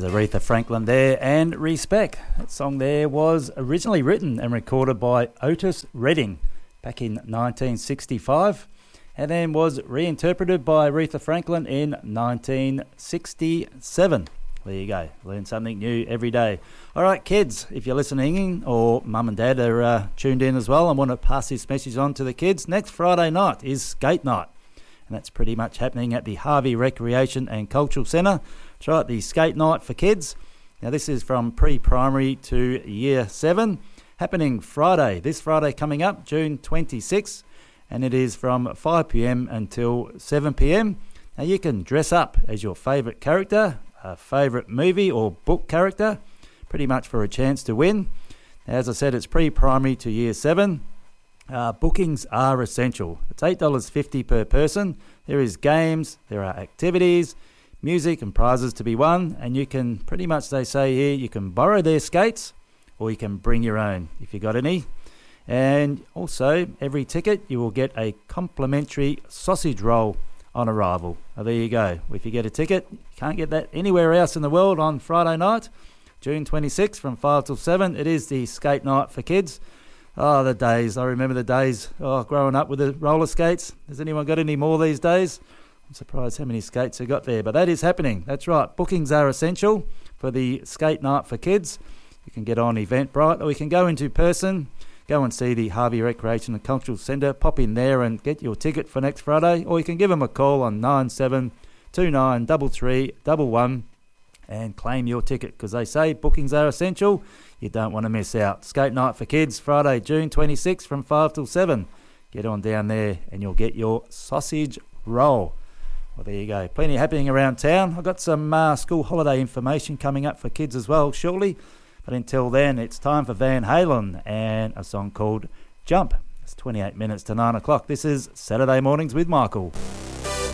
Aretha Franklin there, and Respect. That song there was originally written and recorded by Otis Redding back in 1965, and then was reinterpreted by Aretha Franklin in 1967. There you go, learn something new every day. All right, kids, if you're listening or mum and dad are tuned in as well and want to pass this message on to the kids, next Friday night is skate night, and that's pretty much happening at the Harvey Recreation and Cultural Centre. That's right, the skate night for kids. Now this is from pre-primary to year 7, happening Friday, this Friday coming up, June 26th, and it is from 5pm until 7pm. Now you can dress up as your favourite character, a favourite movie or book character, pretty much for a chance to win. As I said, it's pre-primary to year 7. Bookings are essential. It's $8.50 per person. There is games, there are activities, music and prizes to be won, and you can pretty much, they say here, you can borrow their skates or you can bring your own if you got any. And also, every ticket you will get a complimentary sausage roll on arrival. Well, there you go. If you get a ticket, you can't get that anywhere else in the world on Friday night, June 26th from 5 till 7. It is the skate night for kids. Oh, the days. I remember the days growing up with the roller skates. Has anyone got any more these days? I'm surprised how many skates they got there, but that is happening. That's right. Bookings are essential for the skate night for kids. You can get on Eventbrite, or you can go into person, go and see the Harvey Recreation and Cultural Centre, pop in there and get your ticket for next Friday, or you can give them a call on 97293311 and claim your ticket, because they say bookings are essential. You don't want to miss out. Skate night for kids, Friday, June 26th from 5 till 7. Get on down there and you'll get your sausage roll. Well, there you go. Plenty happening around town. I've got some school holiday information coming up for kids as well shortly. But until then, it's time for Van Halen and a song called Jump. It's 28 minutes to 9 o'clock. This is Saturday Mornings with Michael.